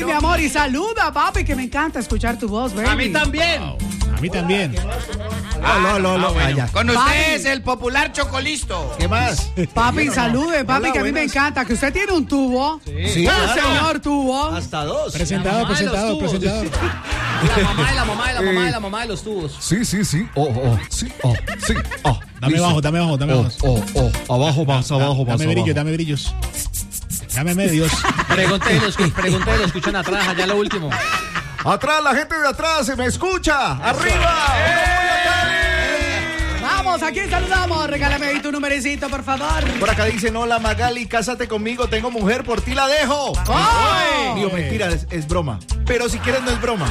Mi amor, y saluda, papi, que me encanta escuchar tu voz, baby. A mí también. Wow. A mí también. Bueno. Con Papi. ustedes el popular Chocolisto. ¿Qué más? Papi, salude, papi, Hola, que a mí me buenas. encanta, que usted tiene un tubo. Sí, Un claro. señor tubo. Hasta dos. Presentador. La mamá de la mamá de la mamá de la mamá de los tubos. Sí. Sí. Dame Listo. bajo, dame bajo. Abajo más, abajo más. Dame brillos. Dame medios. Pregúntale, lo escuchan atrás, allá lo último. Atrás, la gente de atrás, se me escucha. Arriba. Vamos, ¿a quién saludamos? Regálame ahí tu numericito, por favor. Por acá dicen, hola Magali, cásate conmigo, tengo mujer, por ti la dejo. ¡Ay! Digo, mentira, es broma. Pero si quieres no es broma.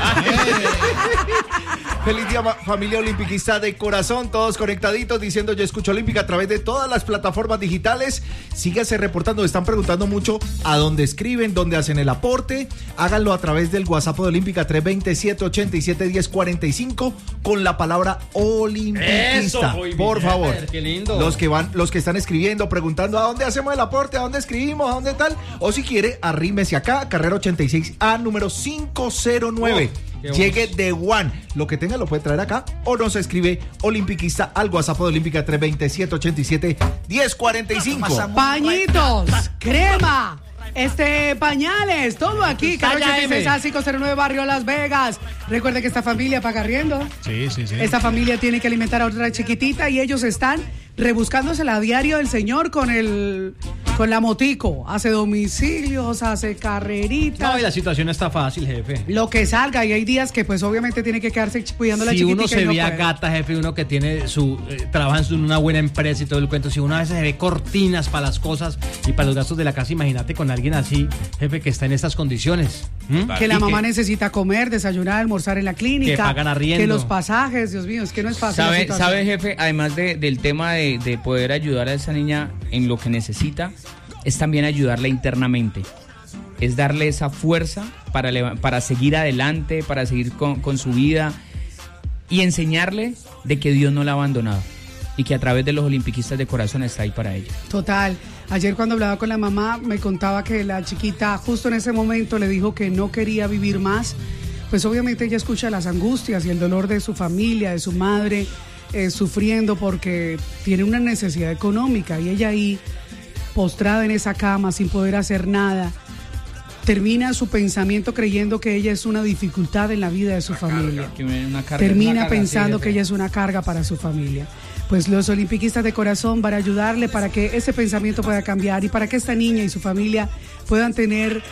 Feliz día, familia olimpiquista de corazón, todos conectaditos diciendo yo escucho Olímpica a través de todas las plataformas digitales. Síganse reportando, están preguntando mucho a dónde escriben, dónde hacen el aporte. Háganlo a través del WhatsApp de Olímpica 327-87-1045 con la palabra olimpiquista. Por favor. Qué lindo. Los que están escribiendo, preguntando a dónde hacemos el aporte, a dónde escribimos, a dónde tal. O si quiere, arrímese acá, carrera 86A, número 509. Llegue de One. Lo que tenga lo puede traer acá o nos escribe olimpiquista al WhatsApp de Olímpica 327-87-1045. Pañitos, crema, pañales, todo aquí. Talla Carrocha M. 509 Barrio Las Vegas. Recuerde que esta familia paga arriendo. Sí. Esta familia tiene que alimentar a otra chiquitita y ellos están rebuscándosela a diario del señor con la motico. Hace domicilios, hace carreritas. No, y la situación no está fácil, jefe. Lo que salga, y hay días que pues obviamente tiene que quedarse cuidando a la Si chiquitica. uno se y no ve a puede. gata, jefe, uno que tiene trabaja en una buena empresa y todo el cuento, si uno a veces se ve cortinas para las cosas y para los gastos de la casa, imagínate con alguien así, jefe, que está en estas condiciones. Que la Y mamá necesita comer, desayunar, almorzar en la clínica. Que pagan arriendo. Que los pasajes, Dios mío, es que no es fácil. la situación. ¿Sabe, jefe? Además del tema de poder ayudar a esa niña en lo que necesita, es también ayudarla internamente. Es darle esa fuerza para seguir adelante, para seguir con su vida y enseñarle de que Dios no la ha abandonado y que a través de los olimpiquistas de corazón está ahí para ella. Total. Ayer cuando hablaba con la mamá me contaba que la chiquita justo en ese momento le dijo que no quería vivir más. Pues obviamente ella escucha las angustias y el dolor de su familia, de su madre, sufriendo porque tiene una necesidad económica y ella ahí postrada en esa cama sin poder hacer nada, termina su pensamiento creyendo que ella es una dificultad en la vida de su familia. Termina pensando que ella es una carga para su familia. Pues los olimpiquistas de corazón van a ayudarle para que ese pensamiento pueda cambiar y para que esta niña y su familia puedan tener,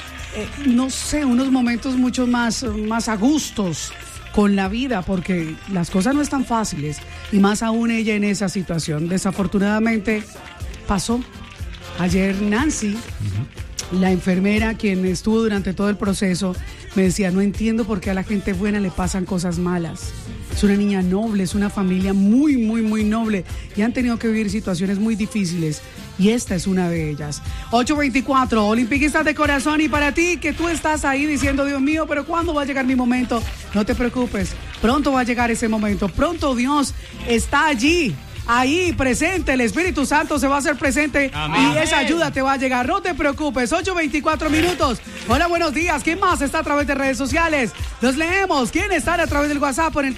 unos momentos mucho más a gustos con la vida, porque las cosas no están fáciles y más aún ella en esa situación. Desafortunadamente pasó. Ayer Nancy, la enfermera quien estuvo durante todo el proceso, me decía, no entiendo por qué a la gente buena le pasan cosas malas. Es una niña noble, es una familia muy, muy, muy noble y han tenido que vivir situaciones muy difíciles y esta es una de ellas. 824, olimpiquistas de corazón, y para ti que tú estás ahí diciendo, Dios mío, pero ¿cuándo va a llegar mi momento? No te preocupes, pronto va a llegar ese momento, pronto Dios está allí. Ahí presente, el Espíritu Santo se va a hacer presente. Amén. Y esa ayuda te va a llegar, no te preocupes. 8:24 minutos. Hola, buenos días. ¿Quién más está a través de redes sociales? Los leemos. ¿Quién está a través del WhatsApp por el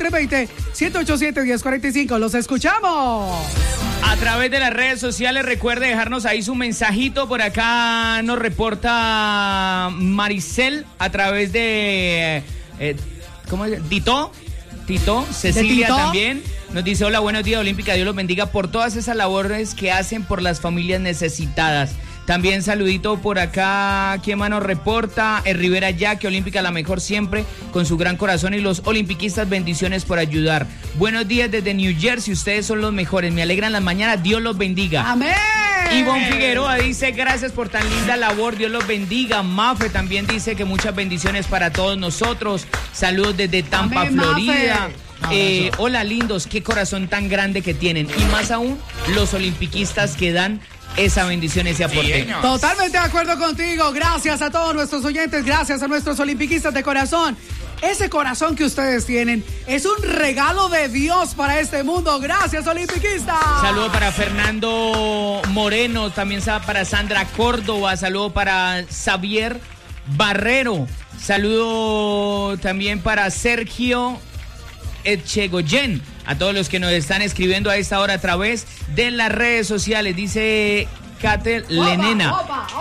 320-787-1045? Los escuchamos. A través de las redes sociales, recuerde dejarnos ahí su mensajito. Por acá nos reporta Maricel a través de ¿cómo es? Tito, Cecilia también. Nos dice, hola, buenos días, Olímpica, Dios los bendiga por todas esas labores que hacen por las familias necesitadas. También saludito por acá, ¿quién más nos reporta? Rivera Yaque, Olímpica, la mejor siempre, con su gran corazón, y los olimpiquistas, bendiciones por ayudar. Buenos días desde New Jersey, ustedes son los mejores, me alegran las mañanas, Dios los bendiga. Amén. Ivonne Figueroa dice, gracias por tan linda labor, Dios los bendiga. Mafe también dice que muchas bendiciones para todos nosotros. Saludos desde Tampa, Amén, Florida. Mafe. Hola lindos, qué corazón tan grande que tienen. Y más aún, los olimpiquistas que dan esa bendición, ese aporte. Sí, totalmente de acuerdo contigo. Gracias a todos nuestros oyentes, gracias a nuestros olimpiquistas de corazón. Ese corazón que ustedes tienen es un regalo de Dios para este mundo. Gracias, olimpiquistas. Saludo para Fernando Moreno, también para Sandra Córdoba, saludo para Xavier Barrero. Saludo también para Sergio Echegoyen. A todos los que nos están escribiendo a esta hora a través de las redes sociales. Dice Kate Lenena.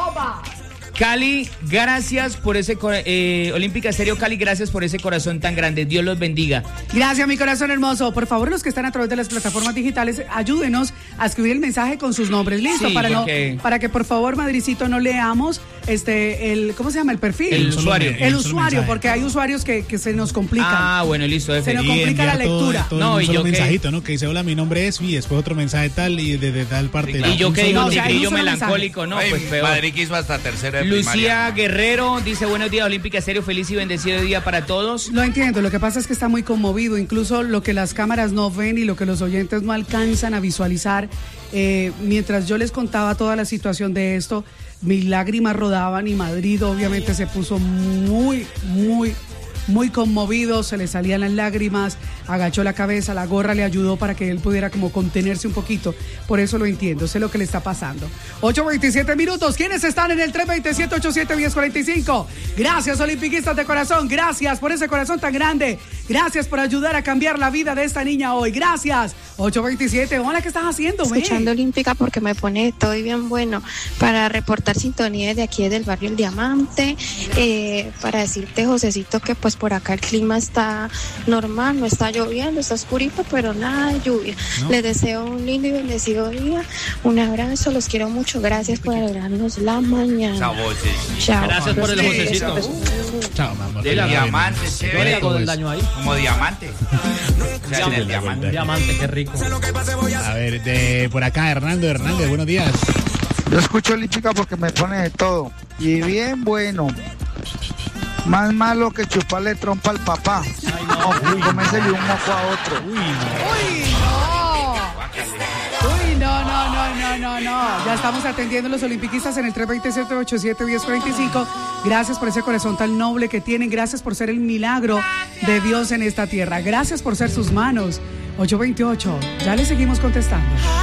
Cali, gracias por ese Olímpica Estéreo Cali, gracias por ese corazón tan grande. Dios los bendiga. Gracias, mi corazón hermoso. Por favor, los que están a través de las plataformas digitales, ayúdenos a escribir el mensaje con sus nombres. ¿Listo? Sí, para que por favor, Madricito, no leamos ¿cómo se llama? El perfil. El usuario. El usuario, porque hay usuarios que se nos complican. Ah, bueno, listo. Se nos complica la lectura. No, y un solo yo mensajito, ¿no? Que dice, hola, mi nombre es, y después otro mensaje tal, y desde tal parte. Y yo que digo, o sea, hay un tigrillo solo melancólico, no, Ay, pues peor. Madrid quiso hasta tercera de Lucía primaria. Guerrero dice, buenos días, Olímpica Estéreo, feliz y bendecido día para todos. Lo entiendo, lo que pasa es que está muy conmovido, incluso lo que las cámaras no ven y lo que los oyentes no alcanzan a visualizar. Mientras yo les contaba toda la situación de esto, mis lágrimas rodaban y Madrid obviamente se puso muy, muy, muy conmovido, se le salían las lágrimas, agachó la cabeza, la gorra le ayudó para que él pudiera como contenerse un poquito. Por eso lo entiendo, sé lo que le está pasando. 8:27 minutos, ¿quiénes están en el 327-87-1045? Gracias, olimpiquistas de corazón, gracias por ese corazón tan grande, gracias por ayudar a cambiar la vida de esta niña hoy, gracias. 8:27, hola, ¿qué estás haciendo? Escuchando Olímpica porque me pone todo y bien bueno para reportar sintonía de aquí del barrio El Diamante, para decirte, Josecito, que pues por acá el clima está normal, no está lloviendo, está oscurito, pero nada de lluvia. ¿No? Les deseo un lindo y bendecido día, un abrazo, los quiero mucho, gracias por alegrarnos la mañana. Chao, chao. Gracias por el Josecito. Chao, mamá. Diamante, ¿Qué chévere. todo el daño ahí? Como diamante. O sea, en el diamante. Diamante, qué rico. A ver, por acá, Hernández, buenos días. Yo escucho Olímpica porque me pone de todo. Y bien bueno. Más malo que chuparle trompa al papá. Ay, no. O comérsele un moco a otro. No. Ya estamos atendiendo a los olimpiquistas en el 327-87-1045. Gracias por ese corazón tan noble que tienen. Gracias por ser el milagro de Dios en esta tierra. Gracias por ser sus manos. 8:28. Ya le seguimos contestando.